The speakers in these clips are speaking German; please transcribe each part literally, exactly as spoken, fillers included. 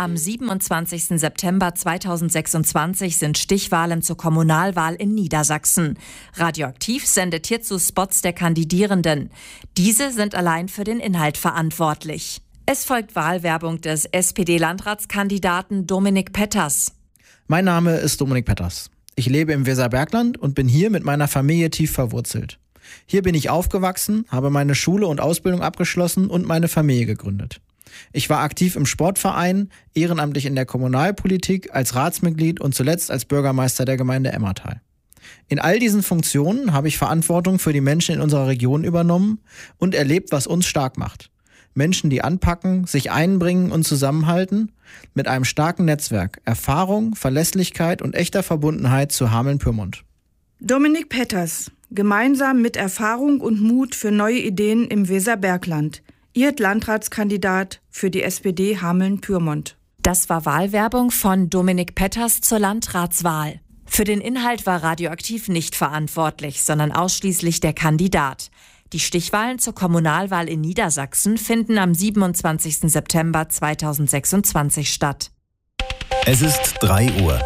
Am siebenundzwanzigsten September zweitausendsechsundzwanzig sind Stichwahlen zur Kommunalwahl in Niedersachsen. Radioaktiv sendet hierzu Spots der Kandidierenden. Diese sind allein für den Inhalt verantwortlich. Es folgt Wahlwerbung des S P D-Landratskandidaten Dominik Petters. Mein Name ist Dominik Petters. Ich lebe im Weserbergland und bin hier mit meiner Familie tief verwurzelt. Hier bin ich aufgewachsen, habe meine Schule und Ausbildung abgeschlossen und meine Familie gegründet. Ich war aktiv im Sportverein, ehrenamtlich in der Kommunalpolitik, als Ratsmitglied und zuletzt als Bürgermeister der Gemeinde Emmertal. In all diesen Funktionen habe ich Verantwortung für die Menschen in unserer Region übernommen und erlebt, was uns stark macht. Menschen, die anpacken, sich einbringen und zusammenhalten, mit einem starken Netzwerk, Erfahrung, Verlässlichkeit und echter Verbundenheit zu Hameln-Pyrmont. Dominik Petters, gemeinsam mit Erfahrung und Mut für neue Ideen im Weserbergland. Ihr Landratskandidat für die S P D Hameln-Pyrmont. Das war Wahlwerbung von Dominik Petters zur Landratswahl. Für den Inhalt war Radioaktiv nicht verantwortlich, sondern ausschließlich der Kandidat. Die Stichwahlen zur Kommunalwahl in Niedersachsen finden am siebenundzwanzigsten September zweitausendsechsundzwanzig statt. Es ist drei Uhr.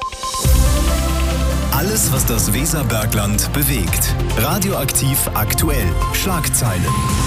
Alles, was das Weserbergland bewegt. Radioaktiv aktuell. Schlagzeilen.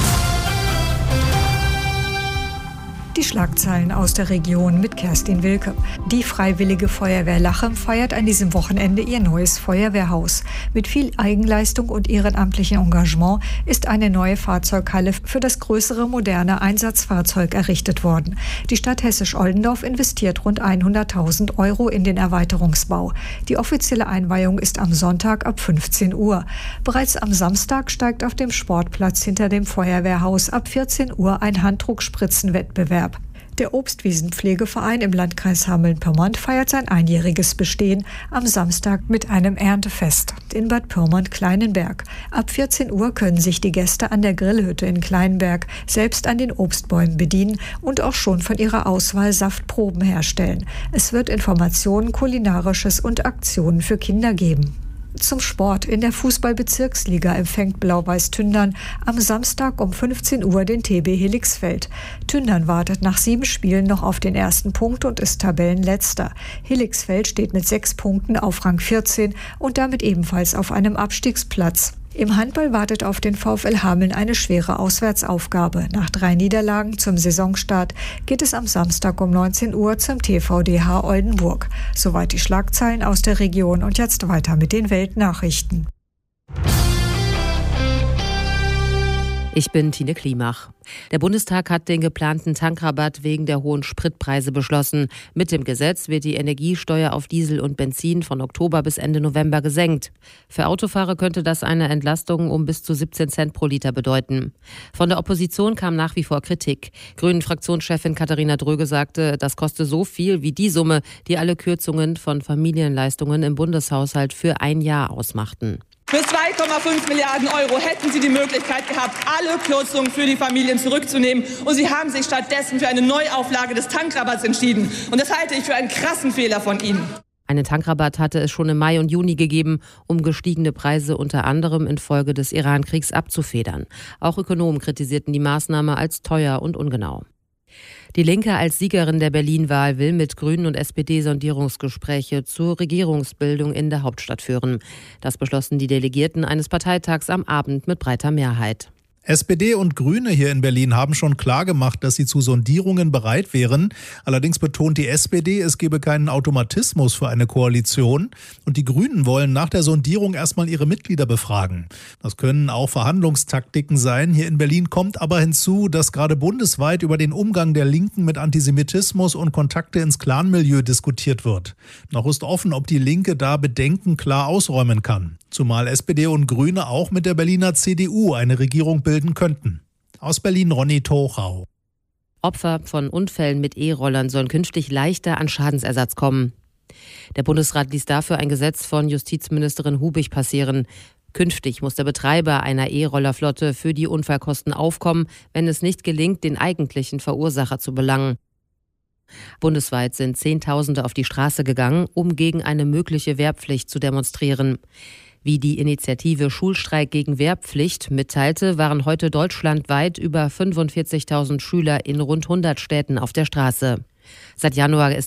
Die Schlagzeilen aus der Region mit Kerstin Wilke. Die Freiwillige Feuerwehr Lachem feiert an diesem Wochenende ihr neues Feuerwehrhaus. Mit viel Eigenleistung und ehrenamtlichem Engagement ist eine neue Fahrzeughalle für das größere moderne Einsatzfahrzeug errichtet worden. Die Stadt Hessisch-Oldendorf investiert rund hunderttausend Euro in den Erweiterungsbau. Die offizielle Einweihung ist am Sonntag ab fünfzehn Uhr. Bereits am Samstag steigt auf dem Sportplatz hinter dem Feuerwehrhaus ab vierzehn Uhr ein Handdruckspritzenwettbewerb. Der Obstwiesenpflegeverein im Landkreis Hameln-Pyrmont feiert sein einjähriges Bestehen am Samstag mit einem Erntefest in Bad Pyrmont-Kleinenberg. Ab vierzehn Uhr können sich die Gäste an der Grillhütte in Kleinenberg selbst an den Obstbäumen bedienen und auch schon von ihrer Auswahl Saftproben herstellen. Es wird Informationen, Kulinarisches und Aktionen für Kinder geben. Zum Sport. In der Fußball-Bezirksliga empfängt Blau-Weiß Tündern am Samstag um fünfzehn Uhr den T B Hilligsfeld. Tündern wartet nach sieben Spielen noch auf den ersten Punkt und ist Tabellenletzter. Hilligsfeld steht mit sechs Punkten auf Rang vierzehn und damit ebenfalls auf einem Abstiegsplatz. Im Handball wartet auf den VfL Hameln eine schwere Auswärtsaufgabe. Nach drei Niederlagen zum Saisonstart geht es am Samstag um neunzehn Uhr zum T V D H Oldenburg. Soweit die Schlagzeilen aus der Region und jetzt weiter mit den Weltnachrichten. Ich bin Tine Klimach. Der Bundestag hat den geplanten Tankrabatt wegen der hohen Spritpreise beschlossen. Mit dem Gesetz wird die Energiesteuer auf Diesel und Benzin von Oktober bis Ende November gesenkt. Für Autofahrer könnte das eine Entlastung um bis zu siebzehn Cent pro Liter bedeuten. Von der Opposition kam nach wie vor Kritik. Grünen-Fraktionschefin Katharina Dröge sagte, das koste so viel wie die Summe, die alle Kürzungen von Familienleistungen im Bundeshaushalt für ein Jahr ausmachten. Für zwei Komma fünf Milliarden Euro hätten Sie die Möglichkeit gehabt, alle Kürzungen für die Familien zurückzunehmen. Und Sie haben sich stattdessen für eine Neuauflage des Tankrabatts entschieden. Und das halte ich für einen krassen Fehler von Ihnen. Einen Tankrabatt hatte es schon im Mai und Juni gegeben, um gestiegene Preise unter anderem infolge des Iran-Kriegs abzufedern. Auch Ökonomen kritisierten die Maßnahme als teuer und ungenau. Die Linke als Siegerin der Berlin-Wahl will mit Grünen und S P D Sondierungsgespräche zur Regierungsbildung in der Hauptstadt führen. Das beschlossen die Delegierten eines Parteitags am Abend mit breiter Mehrheit. S P D und Grüne hier in Berlin haben schon klargemacht, dass sie zu Sondierungen bereit wären. Allerdings betont die S P D, es gebe keinen Automatismus für eine Koalition. Und die Grünen wollen nach der Sondierung erstmal ihre Mitglieder befragen. Das können auch Verhandlungstaktiken sein. Hier in Berlin kommt aber hinzu, dass gerade bundesweit über den Umgang der Linken mit Antisemitismus und Kontakte ins Clanmilieu diskutiert wird. Noch ist offen, ob die Linke da Bedenken klar ausräumen kann. Zumal S P D und Grüne auch mit der Berliner C D U eine Regierung bilden könnten. Aus Berlin Ronny Tochau. Opfer von Unfällen mit E-Rollern sollen künftig leichter an Schadensersatz kommen. Der Bundesrat ließ dafür ein Gesetz von Justizministerin Hubig passieren. Künftig muss der Betreiber einer E-Rollerflotte für die Unfallkosten aufkommen, wenn es nicht gelingt, den eigentlichen Verursacher zu belangen. Bundesweit sind Zehntausende auf die Straße gegangen, um gegen eine mögliche Wehrpflicht zu demonstrieren. Wie die Initiative Schulstreik gegen Wehrpflicht mitteilte, waren heute deutschlandweit über fünfundvierzigtausend Schüler in rund hundert Städten auf der Straße. Seit Januar ist